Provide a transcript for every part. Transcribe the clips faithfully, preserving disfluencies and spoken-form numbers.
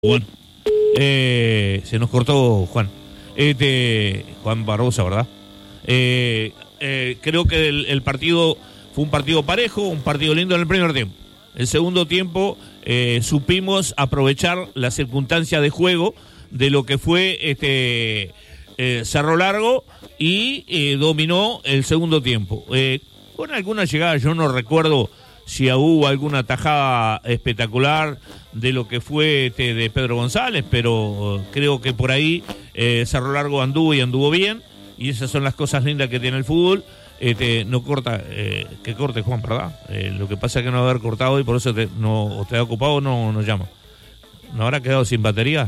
Juan. Eh, se nos cortó Juan. Este, Juan Barbosa, ¿verdad? Eh, eh, creo que el, el partido fue un partido parejo, un partido lindo en el primer tiempo. El segundo tiempo eh, supimos aprovechar la circunstancia de juego de lo que fue este eh, Cerro Largo y eh, dominó el segundo tiempo. Eh, con alguna llegada, yo no recuerdo si hubo alguna tajada espectacular de lo que fue este, de Pedro González, pero creo que por ahí eh, Cerro Largo anduvo y anduvo bien, y esas son las cosas lindas que tiene el fútbol. Este, no corta, eh, que corte Juan, ¿verdad? Eh, lo que pasa es que no va a haber cortado y por eso te, no, te ha ocupado o no nos llama. ¿No habrá quedado sin batería?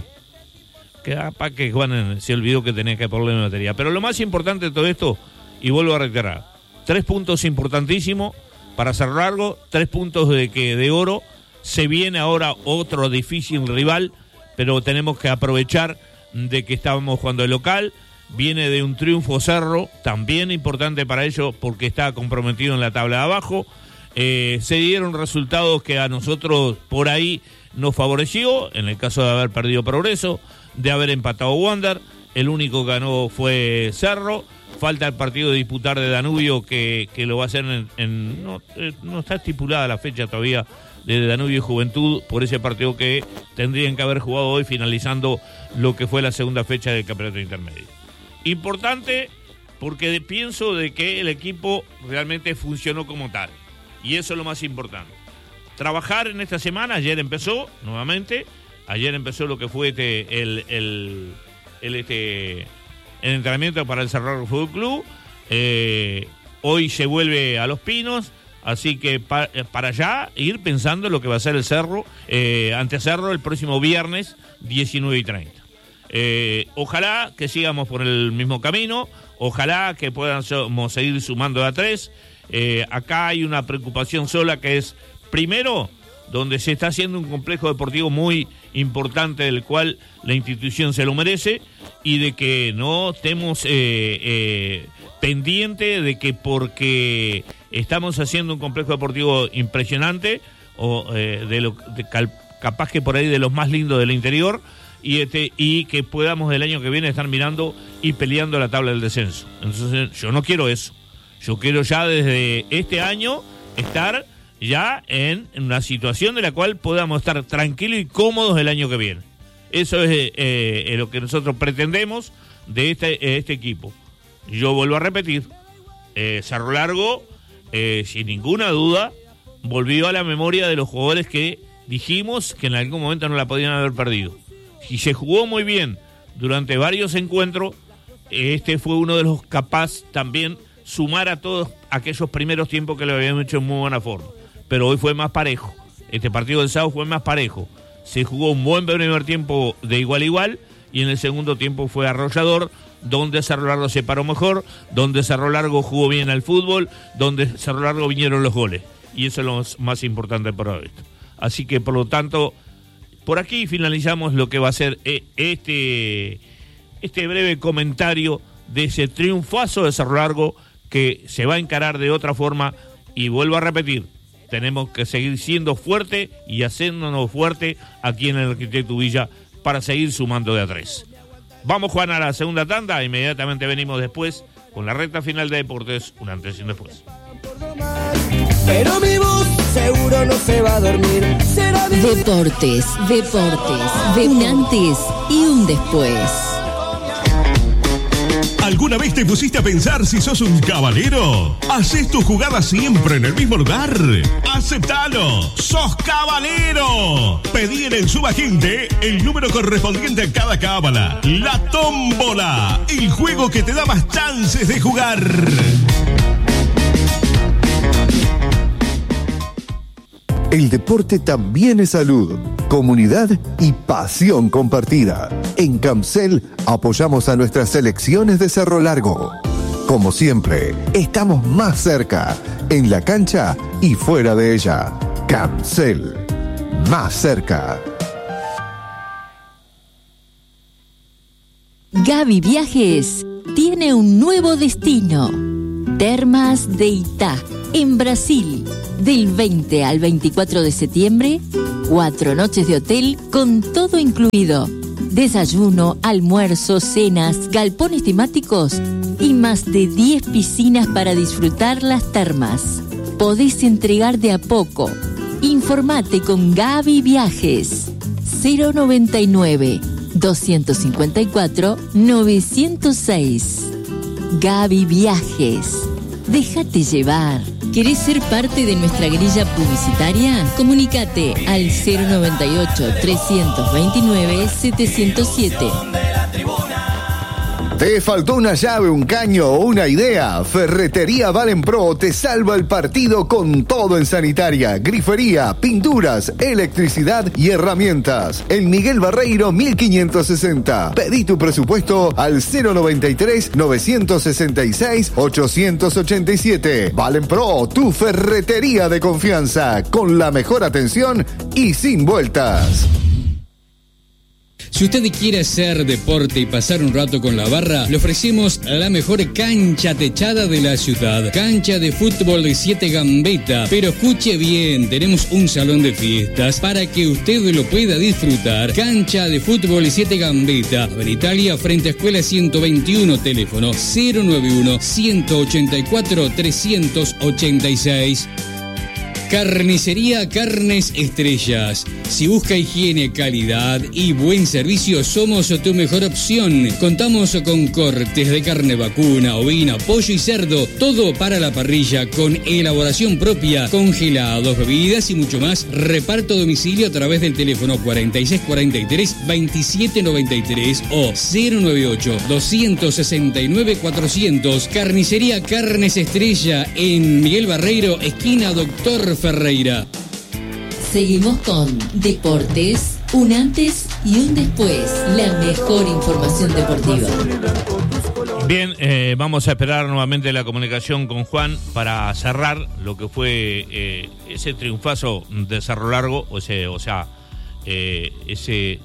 Queda para que Juan se olvidó que tenía que ponerle batería. Pero lo más importante de todo esto, y vuelvo a reiterar, tres puntos importantísimos para Cerro Largo, tres puntos de que de oro. Se viene ahora otro difícil rival, pero tenemos que aprovechar de que estábamos jugando de local. Viene de un triunfo Cerro, también importante para ellos porque está comprometido en la tabla de abajo. Eh, se dieron resultados que a nosotros por ahí nos favoreció, en el caso de haber perdido Progreso, de haber empatado Wander. El único que ganó fue Cerro. Falta el partido de disputar de Danubio, que, que lo va a hacer en... en no, eh, no está estipulada la fecha todavía de Danubio y Juventud, por ese partido que tendrían que haber jugado hoy, finalizando lo que fue la segunda fecha del campeonato intermedio. Importante porque pienso de que el equipo realmente funcionó como tal, y eso es lo más importante. Trabajar en esta semana, ayer empezó nuevamente, ayer empezó lo que fue este, el, el, el, este, el entrenamiento para el Cerro Largo Fútbol Club. Eh, hoy se vuelve a Los Pinos, así que pa, para allá ir pensando en lo que va a ser el Cerro, eh, ante Cerro el próximo viernes diecinueve y treinta. Eh, ojalá que sigamos por el mismo camino, ojalá que podamos seguir sumando de a tres. Eh, acá hay una preocupación sola, que es, primero, donde se está haciendo un complejo deportivo muy importante, del cual la institución se lo merece, y de que no estemos eh, eh, pendientes de que porque estamos haciendo un complejo deportivo impresionante, o eh, de lo de cal, capaz que por ahí de los más lindos del interior, y este y que podamos el año que viene estar mirando y peleando la tabla del descenso. Entonces yo no quiero eso. Yo quiero ya desde este año estar ya en, en una situación de la cual podamos estar tranquilos y cómodos el año que viene. Eso es eh, eh, lo que nosotros pretendemos de este, eh, este equipo. Yo vuelvo a repetir, eh, Cerro Largo, eh, sin ninguna duda, volvió a la memoria de los jugadores que dijimos que en algún momento no la podían haber perdido. Y se jugó muy bien durante varios encuentros. Este fue uno de los capaz también sumar a todos aquellos primeros tiempos que lo habían hecho en muy buena forma. Pero hoy fue más parejo. Este partido del sábado fue más parejo. Se jugó un buen primer tiempo de igual a igual, y en el segundo tiempo fue arrollador, donde Cerro Largo se paró mejor, donde Cerro Largo jugó bien al fútbol, donde Cerro Largo vinieron los goles. Y eso es lo más importante para esto. Así que, por lo tanto, por aquí finalizamos lo que va a ser este, este breve comentario de ese triunfazo de Cerro Largo, que se va a encarar de otra forma. Y vuelvo a repetir, tenemos que seguir siendo fuerte y haciéndonos fuerte aquí en el Arquitecto Villa para seguir sumando de a tres. Vamos, Juan, a la segunda tanda. Inmediatamente venimos después con la recta final de Deportes, un antes y un después. Pero mi voz seguro no se va a dormir. Será mi... Deportes, deportes, de un antes y un después. ¿Alguna vez te pusiste a pensar si sos un caballero? ¿Haces tu jugada siempre en el mismo lugar? ¡Aceptalo! ¡Sos caballero! Pedí en el Subagente el número correspondiente a cada cábala. La tómbola, el juego que te da más chances de jugar. El deporte también es salud, comunidad y pasión compartida. En Camcel apoyamos a nuestras selecciones de Cerro Largo. Como siempre, estamos más cerca, en la cancha y fuera de ella. Camcel, más cerca. Gaby Viajes tiene un nuevo destino. Termas de Itá, en Brasil. Del veinte al veinticuatro de septiembre, cuatro noches de hotel con todo incluido. Desayuno, almuerzo, cenas, galpones temáticos y más de diez piscinas para disfrutar las termas. Podés entregar de a poco. Informate con Gaby Viajes. cero noventa y nueve, doscientos cincuenta y cuatro, novecientos seis. Gaby Viajes. Déjate llevar. ¿Querés ser parte de nuestra grilla publicitaria? Comunícate al cero noventa y ocho, trescientos veintinueve, setecientos siete. ¿Te faltó una llave, un caño o una idea? Ferretería Valenpro te salva el partido con todo en sanitaria, grifería, pinturas, electricidad y herramientas. En Miguel Barreiro mil quinientos sesenta. Pedí tu presupuesto al cero noventa y tres, novecientos sesenta y seis, ochocientos ochenta y siete. Valenpro, tu ferretería de confianza, con la mejor atención y sin vueltas. Si usted quiere hacer deporte y pasar un rato con la barra, le ofrecemos la mejor cancha techada de la ciudad. Cancha de fútbol de siete Gambetta. Pero escuche bien, tenemos un salón de fiestas para que usted lo pueda disfrutar. Cancha de fútbol de siete Gambetta. En Italia, frente a Escuela ciento veintiuno, teléfono cero noventa y uno, ciento ochenta y cuatro, trescientos ochenta y seis. Carnicería Carnes Estrellas. Si busca higiene, calidad y buen servicio, somos tu mejor opción. Contamos con cortes de carne vacuna, ovina, pollo y cerdo. Todo para la parrilla con elaboración propia, congelados, bebidas y mucho más. Reparto a domicilio a través del teléfono cuarenta y seis cuarenta y tres, veintisiete noventa y tres o cero noventa y ocho, doscientos sesenta y nueve, cuatrocientos. Carnicería Carnes Estrella en Miguel Barreiro, esquina Doctor Ferreira. Seguimos con Deportes, un antes y un después. La mejor información deportiva. Bien, eh, vamos a esperar nuevamente la comunicación con Juan para cerrar lo que fue eh, ese triunfazo de Cerro Largo, o, ese, o sea, eh, ese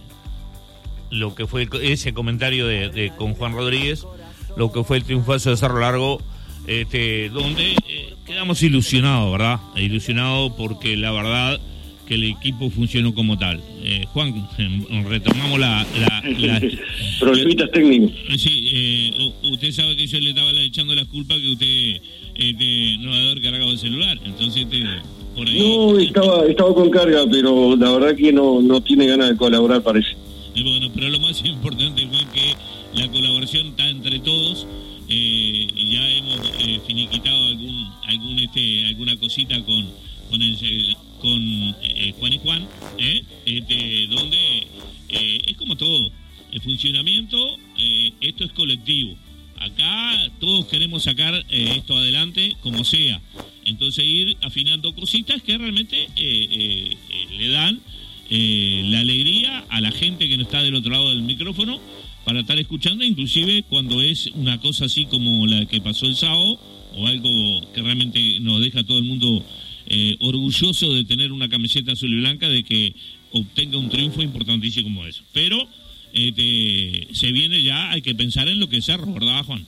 lo que fue ese comentario de, de con Juan Rodríguez, lo que fue el triunfazo de Cerro Largo. Este, donde eh, quedamos ilusionados, ¿verdad? Ilusionados porque la verdad que el equipo funcionó como tal. Eh, Juan, eh, retomamos la... la, la Problemitas técnicos. Sí, eh, usted sabe que yo le estaba echando las culpas que usted eh, no debe haber cargado el celular, entonces este, por ahí... No, estaba, estaba con carga, pero la verdad que no, no tiene ganas de colaborar, parece. Eh, bueno, pero lo más importante, Juan, que la colaboración está entre todos. Eh, ya hemos eh, finiquitado algún algún este alguna cosita con con el, con eh, Juan y Juan, ¿eh? Este, donde eh, es como todo el funcionamiento, eh, esto es colectivo. Acá todos queremos sacar eh, esto adelante como sea, entonces ir afinando cositas que realmente eh, eh, eh, le dan eh, la alegría a la gente que no está del otro lado del micrófono para estar escuchando, inclusive cuando es una cosa así como la que pasó el sábado, o algo que realmente nos deja a todo el mundo eh, orgulloso de tener una camiseta azul y blanca, de que obtenga un triunfo importantísimo como eso. Pero este, se viene ya, hay que pensar en lo que es Cerro, ¿verdad, Juan?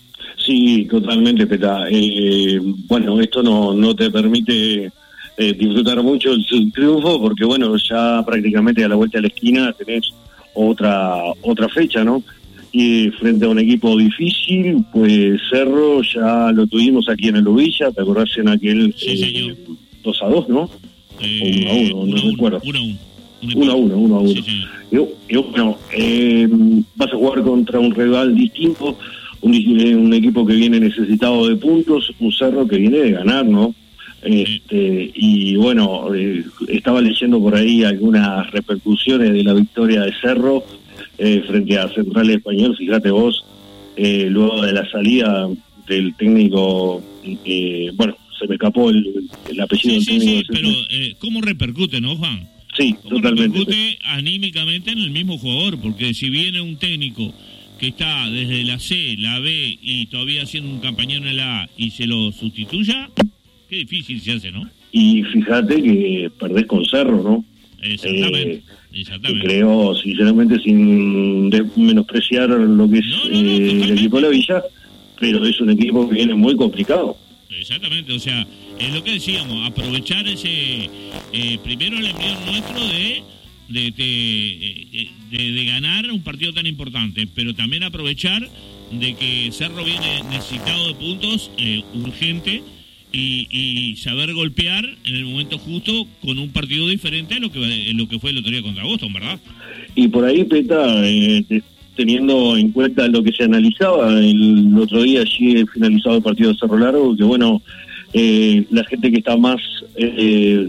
Sí, totalmente, Peta. Eh, bueno, esto no, no te permite eh, disfrutar mucho el, el triunfo, porque bueno, ya prácticamente a la vuelta de la esquina tenés otra otra fecha, ¿no? Y frente a un equipo difícil, pues Cerro ya lo tuvimos aquí en el Uvilla, ¿te acordás en aquel sí, eh, dos a dos, ¿no? Eh, o uno a uno, no uno, recuerdo. uno a uno. uno a uno, uno a uno. Sí, y, y bueno, eh, vas a jugar contra un rival distinto, un, un equipo que viene necesitado de puntos, un Cerro que viene de ganar, ¿no? Este, y bueno, eh, estaba leyendo por ahí algunas repercusiones de la victoria de Cerro eh, frente a Central Español. Fíjate vos, eh, luego de la salida del técnico, eh, bueno, se me escapó el, el apellido sí, del sí, técnico. Sí, pero eh, ¿cómo repercute, no, Juan? Sí, ¿Cómo totalmente. repercute anímicamente en el mismo jugador? Porque si viene un técnico que está desde la C, la B y todavía haciendo un campañero en la A y se lo sustituya, qué difícil se hace, ¿no? Y fíjate que perdés con Cerro, ¿no? Exactamente, eh, exactamente. Creo, sinceramente, sin de- menospreciar lo que es No, no, no, eh, el totalmente. equipo de la Villa, pero es un equipo que viene muy complicado. Exactamente, o sea, es lo que decíamos, aprovechar ese, eh, primero el embrión nuestro de de, de, de, de ganar un partido tan importante, pero también aprovechar de que Cerro viene necesitado de puntos, eh, urgente, y, y saber golpear en el momento justo con un partido diferente a lo que, lo que fue el otro día contra Boston, ¿verdad? Y por ahí, Peta, eh, teniendo en cuenta lo que se analizaba el otro día, allí finalizado el partido de Cerro Largo, que bueno, eh, la gente que está más eh,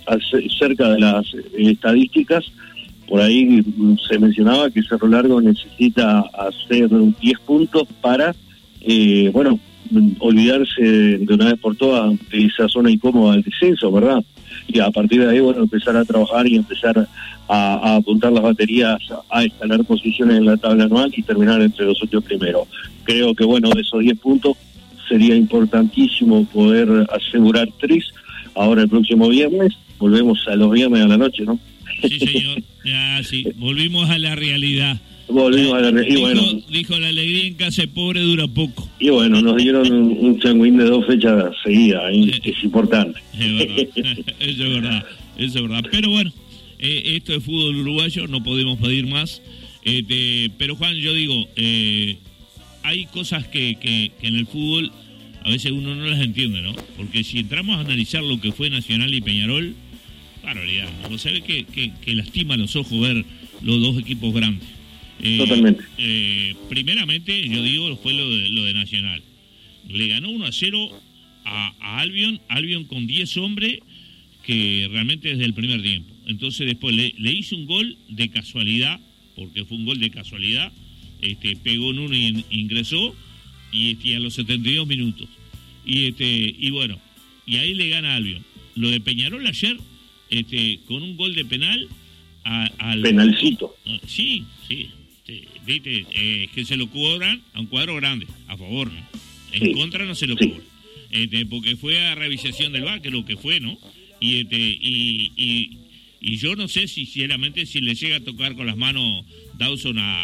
cerca de las estadísticas, por ahí se mencionaba que Cerro Largo necesita hacer diez puntos para, eh, bueno, olvidarse de una vez por todas de esa zona incómoda del descenso, ¿verdad? Y a partir de ahí, bueno, empezar a trabajar y empezar a, a apuntar las baterías, a escalar posiciones en la tabla anual y terminar entre los ocho primeros. Creo que, bueno, de esos diez puntos sería importantísimo poder asegurar tres. Ahora el próximo viernes, volvemos a los viernes a la noche, ¿no? Sí, señor. Ya, sí, volvimos a la realidad. Volvimos a la realidad. Dijo, bueno, dijo, la alegría en casa de pobre dura poco. Y bueno, nos dieron un, un sanguín de dos fechas seguidas, ¿eh? Eh, es importante. Es verdad, eso es verdad, eso es verdad. Pero bueno, eh, esto es fútbol uruguayo, no podemos pedir más. Este, pero Juan, yo digo, eh, hay cosas que, que, que en el fútbol a veces uno no las entiende, ¿no? Porque si entramos a analizar lo que fue Nacional y Peñarol, barbaridad, ¿no? Se ve que, que, que lastima los ojos ver los dos equipos grandes. Eh, Totalmente. Eh, primeramente, yo digo, fue lo de, lo de Nacional. Le ganó uno a cero a, a Albion, Albion con diez hombres, que realmente desde el primer tiempo. Entonces después le, le hizo un gol de casualidad, porque fue un gol de casualidad, este, pegó en uno y ingresó, y este, a los setenta y dos minutos. Y este y bueno, y ahí le gana a Albion. Lo de Peñarol ayer, este, con un gol de penal, a, al penalcito. Sí, sí. Viste, eh, que se lo cobran a un cuadro grande, a favor, ¿no? En sí, contra no se lo sí. cobra. Este, porque fue a revisación del V A R, que es lo que fue, ¿no? Y este y, y, y yo no sé si sinceramente si le llega a tocar con las manos Dawson a,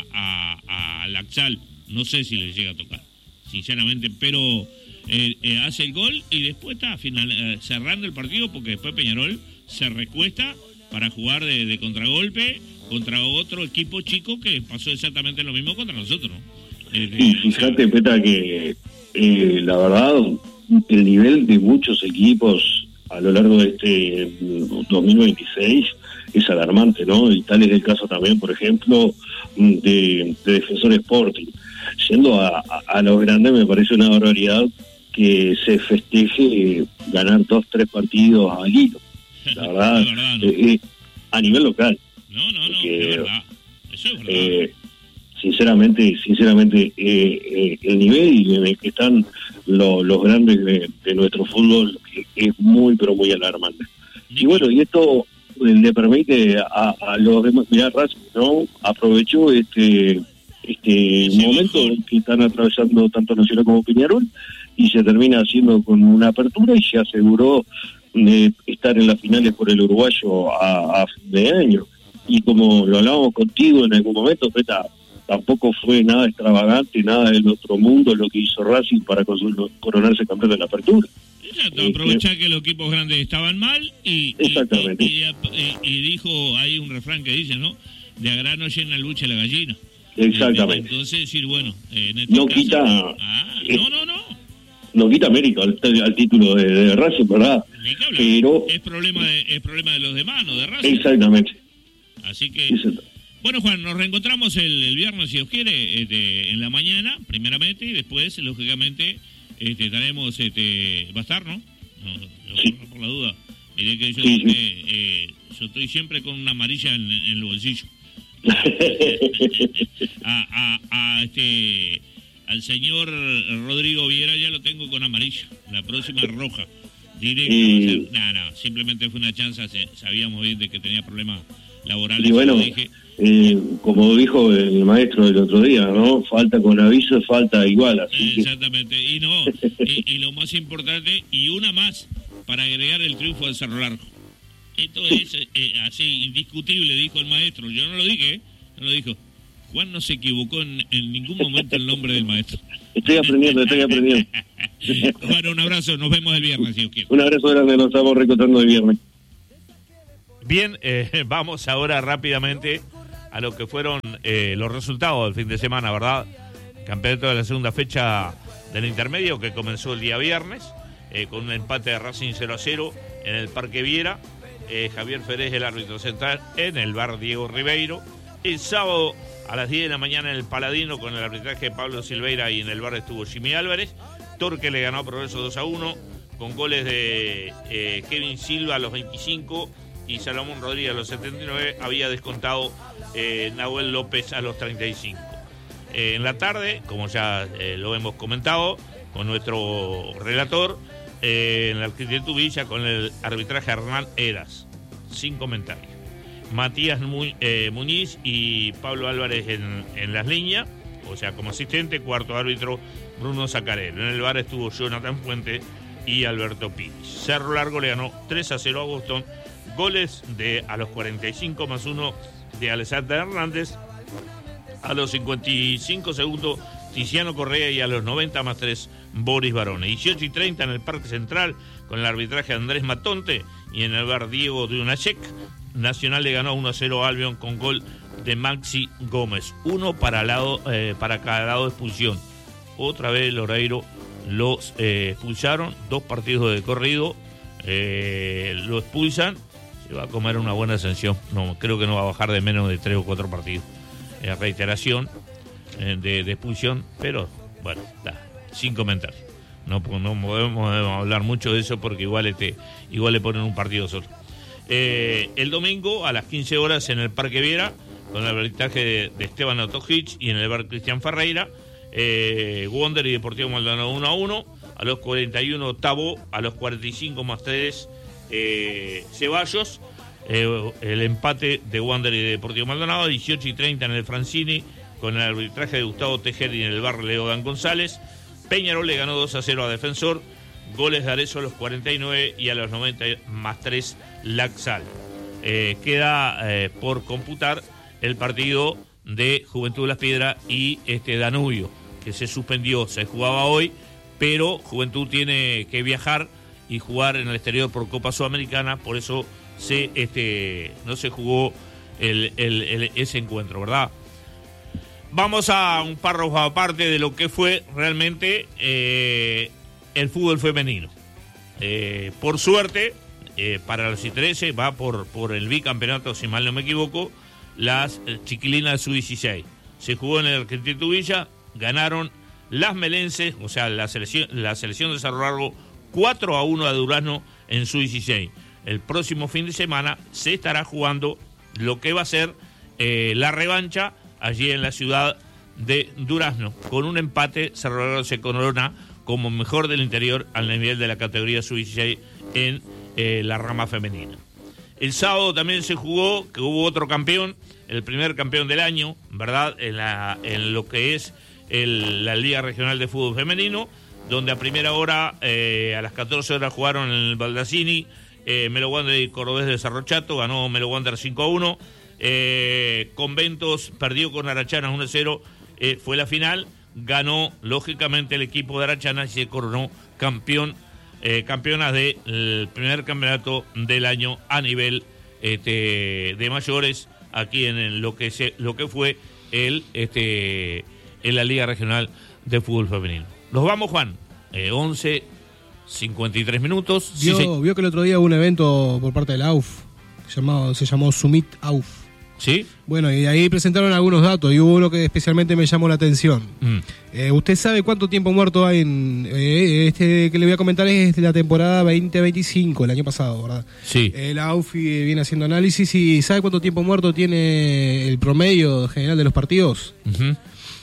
a, a Laxal, no sé si le llega a tocar, sinceramente, pero eh, eh, hace el gol y después está final, eh, cerrando el partido, porque después Peñarol se recuesta para jugar de, de contragolpe contra otro equipo chico que pasó exactamente lo mismo contra nosotros, ¿no? Eh, y fíjate, Peta, que eh, la verdad, el nivel de muchos equipos a lo largo de este dos mil veintiséis es alarmante, ¿no? Y tal es el caso también, por ejemplo, de, de Defensor Sporting. Yendo a, a, a los grandes, me parece una barbaridad que se festeje ganar dos, tres partidos al hilo. La verdad, es verdad, ¿no? eh, a nivel local. No, no, no, porque, es verdad. Eso es verdad. Eh, sinceramente, sinceramente, eh, eh, el nivel en el que están lo, los grandes de, de nuestro fútbol es muy, pero muy alarmante. Nico. Y bueno, y esto le permite a, a los demás, mirá, Racing, ¿no? Aprovechó este este Sí, momento mejor. que están atravesando tanto Nacional como Peñarol, y se termina haciendo con una apertura y se aseguró de estar en las finales por el uruguayo a, a fin de año. Y como lo hablábamos contigo en algún momento, Peta, tampoco fue nada extravagante, nada del otro mundo lo que hizo Racing para coronarse campeón de la apertura. Exacto, Eh, aprovechar que los equipos grandes estaban mal y, Exactamente. y, y, y, y dijo, hay un refrán que dice, ¿no? De a grano llena el buche la gallina. Exactamente. Entonces decir, bueno, eh, en este No caso, quita- ah, eh, no, no, no. No quita mérito al, al título de, de Racing, ¿verdad? Ni que hablar. Pero, Es problema de, es problema de los demás, no de Racing. exactamente. Así que, Exacto. bueno, Juan, nos reencontramos el, el viernes, si Dios quiere, este, en la mañana, primeramente, y después, lógicamente, este, estaremos, este, va a estar, ¿no? No, no, Sí. por la duda. Miré que yo, Sí, sí. eh, eh, yo estoy siempre con una amarilla en, en el bolsillo. a, a, a este al señor Rodrigo Viera ya lo tengo con amarillo, la próxima es roja. Diré que Y- no, va a ser- no, no, simplemente fue una chance, se- sabíamos bien de que tenía problemas laborales, Y bueno, lo dije. eh, como dijo el maestro el otro día, ¿no? Falta con aviso, falta igual. Así que, Exactamente, y no, y, y lo más importante, y una más para agregar el triunfo del Cerro Largo. Esto es eh, así, indiscutible, dijo el maestro. Yo no lo dije, ¿eh? No lo dijo. Juan no se equivocó en, en ningún momento el nombre del maestro. Estoy aprendiendo, estoy aprendiendo. Bueno, un abrazo, nos vemos el viernes, si Dios quiere. Un abrazo grande, nos estamos reencontrando el viernes. Bien, eh, vamos ahora rápidamente a lo que fueron eh, los resultados del fin de semana, ¿verdad? Campeonato de la segunda fecha del intermedio que comenzó el día viernes, eh, con un empate de Racing cero a cero en el Parque Viera. Eh, Javier Ferez, el árbitro central, en el bar Diego Ribeiro. El sábado a las diez de la mañana en el Paladino con el arbitraje de Pablo Silveira y en el bar estuvo Jimmy Álvarez. Torque le ganó a Progreso dos a uno con goles de eh, Kevin Silva a los veinticinco y Salomón Rodríguez a los setenta y nueve. Había descontado eh, Nahuel López a los treinta y cinco. Eh, en la tarde, como ya eh, lo hemos comentado con nuestro relator, eh, en la Arquitecto Villa con el arbitraje Hernán Eras, sin comentarios. Matías Mu eh, Muñiz y Pablo Álvarez en, en las líneas, o sea, como asistente. Cuarto árbitro Bruno Zacarello. En el bar estuvo Jonathan Fuente y Alberto Pires. Cerro Largo le ganó tres a cero a Boston. Goles de a los cuarenta y cinco más uno de Alexander Hernández. A los cincuenta y cinco segundos Tiziano Correa y a los noventa más tres Boris Barone. dieciocho y treinta en el Parque Central con el arbitraje de Andrés Matonte y en el bar Diego Dunachek. Nacional le ganó uno a cero a Albion con gol de Maxi Gómez. Uno para, lado, eh, para cada lado de expulsión. Otra vez Loreiro los eh, expulsaron. Dos partidos de corrido. Eh, lo expulsan. Se va a comer una buena sanción. No, creo que no va a bajar de menos de tres o cuatro partidos. Eh, reiteración eh, de, de expulsión. Pero bueno, da, sin comentarios. No, no podemos hablar mucho de eso porque igual, este, igual le ponen un partido solo. Eh, el domingo a las quince horas en el Parque Viera con el arbitraje de, de Esteban Otojich y en el bar Cristian Ferreira, eh, Wonder y Deportivo Maldonado uno a uno. A los cuarenta y uno Tabo, a los cuarenta y cinco más tres eh, Ceballos. Eh, el empate de Wander y de Deportivo Maldonado. Dieciocho y treinta en el Francini con el arbitraje de Gustavo Tejer y en el bar Leo Dan González. Peñarol le ganó dos a cero a Defensor. Goles de Arezzo a los cuarenta y nueve y a los noventa más tres Laxal. Eh, queda eh, por computar el partido de Juventud de Las Piedras y este Danubio, que se suspendió, se jugaba hoy, pero Juventud tiene que viajar y jugar en el exterior por Copa Sudamericana, por eso se este no se jugó el, el, el, ese encuentro, ¿verdad? Vamos a un párrafo aparte de lo que fue realmente eh, el fútbol femenino. Eh, por suerte, eh, para los intereses, va por, por el bicampeonato, si mal no me equivoco, las eh, chiquilinas de sub dieciséis. Se jugó en el Arquitecto Villa, ganaron las melenses, o sea, la selección, la selección de Cerro Largo, cuatro a uno a Durazno en sub dieciséis. El próximo fin de semana se estará jugando lo que va a ser eh, la revancha allí en la ciudad de Durazno. Con un empate, Cerro Largo se corona como mejor del interior al nivel de la categoría sub dieciséis en eh, la rama femenina. El sábado también se jugó, que hubo otro campeón, el primer campeón del año, ¿verdad? En, la, en lo que es el, la Liga Regional de Fútbol Femenino, donde a primera hora, eh, a las catorce horas, jugaron en el Baldassini, eh, Melo Wander y Cordobés de Cerro Chato, ganó Melo Wander cinco a uno, eh, Conventos perdió con Arachanas uno a cero, eh, fue la final. Ganó, lógicamente, el equipo de Arachana y se coronó campeón, eh, campeona del primer campeonato del año a nivel este, de mayores, aquí en el, lo que se, lo que fue el este en la Liga Regional de Fútbol Femenino. Nos vamos, Juan, eh, once cincuenta y tres minutos. Vio, sí, sí. vio que el otro día hubo un evento por parte de la A U F, llamado, se llamó Summit A U F. ¿Sí? Bueno, y ahí presentaron algunos datos y hubo uno que especialmente me llamó la atención. Mm. Eh, ¿Usted sabe cuánto tiempo muerto hay en... Eh, este que le voy a comentar es de la temporada veinte veinticinco, el año pasado, ¿verdad? Sí. Eh, la A U F viene haciendo análisis y ¿sabe cuánto tiempo muerto tiene el promedio general de los partidos? Uh-huh.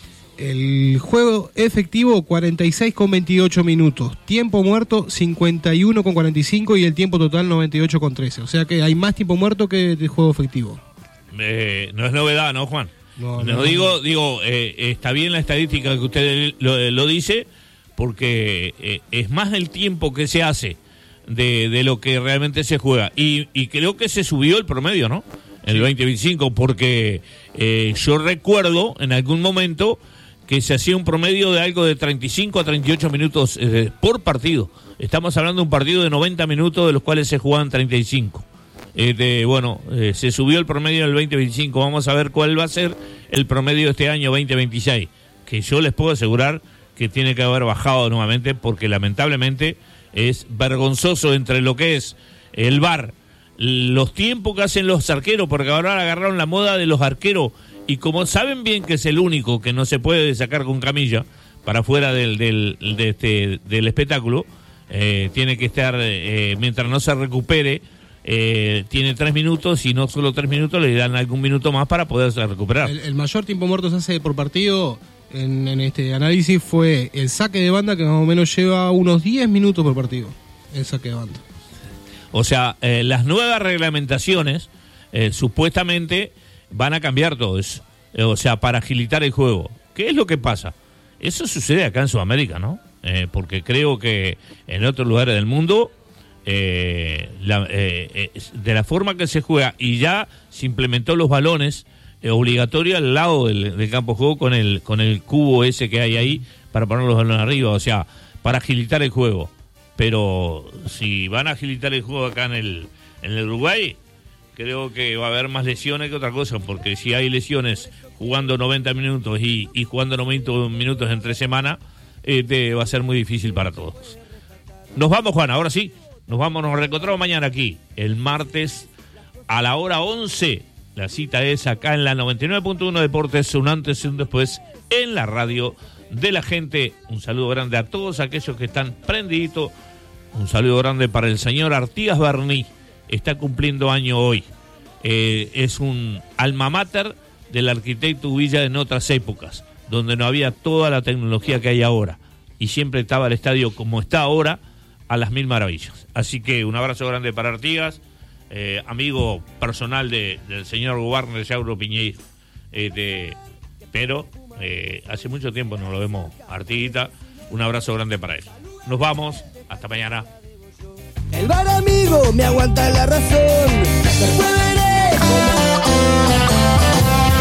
El juego efectivo, cuarenta y seis con veintiocho minutos. Tiempo muerto, cincuenta y uno con cuarenta y cinco y el tiempo total, noventa y ocho con trece. O sea que hay más tiempo muerto que de juego efectivo. Eh, no es novedad, ¿no, Juan? No, no, no digo, digo eh, está bien la estadística que usted lo, lo dice, porque eh, es más el tiempo que se hace de, de lo que realmente se juega. Y, y creo que se subió el promedio, ¿no? en el veinte veinticinco, porque eh, yo recuerdo en algún momento que se hacía un promedio de algo de treinta y cinco a treinta y ocho minutos eh, por partido. Estamos hablando de un partido de noventa minutos, de los cuales se jugaban treinta y cinco. Eh, de, bueno, eh, se subió el promedio en el veinte veinticinco. Vamos a ver cuál va a ser el promedio de este año veinte veintiséis, que yo les puedo asegurar que tiene que haber bajado nuevamente, porque lamentablemente es vergonzoso entre lo que es el V A R, los tiempos que hacen los arqueros, porque ahora agarraron la moda de los arqueros, y como saben bien que es el único que no se puede sacar con camilla para afuera del, del, de este, del espectáculo, eh, tiene que estar, eh, mientras no se recupere, eh, tiene tres minutos, y no solo tres minutos, le dan algún minuto más para poderse recuperar. El, el mayor tiempo muerto se hace por partido en, en este análisis fue el saque de banda, que más o menos lleva unos diez minutos por partido, el saque de banda. O sea, eh, las nuevas reglamentaciones eh, supuestamente van a cambiar todo eso, eh, o sea, para agilitar el juego. ¿Qué es lo que pasa? Eso sucede acá en Sudamérica, ¿no? Eh, porque creo que en otros lugares del mundo, eh, la, eh, eh, de la forma que se juega, y ya se implementó los balones eh, obligatorios al lado del, del campo de juego, con el, con el cubo ese que hay ahí para poner los balones arriba, o sea, para agilitar el juego. Pero si van a agilitar el juego acá en el, en el Uruguay, creo que va a haber más lesiones que otra cosa, porque si hay lesiones jugando noventa minutos y, y jugando noventa minutos en tres semanas, eh, te va a ser muy difícil para todos. Nos vamos, Juan, ahora sí, nos vamos, nos reencontramos mañana aquí, el martes a la hora once. La cita es acá en la noventa y nueve punto uno Deportes, un antes y un después en la radio de la gente. Un saludo grande a todos aquellos que están prendiditos. Un saludo grande para el señor Artigas Berní, está cumpliendo año hoy. Eh, es un alma mater del arquitecto Villa en otras épocas, donde no había toda la tecnología que hay ahora, y siempre estaba el estadio como está ahora, a las mil maravillas. Así que un abrazo grande para Artigas, eh, amigo personal de, del señor Guarner Yauro Piñeiro, eh, de, pero eh, hace mucho tiempo no lo vemos, Artiguita. Un abrazo grande para él. Nos vamos, hasta mañana. El bar amigo me aguanta la razón.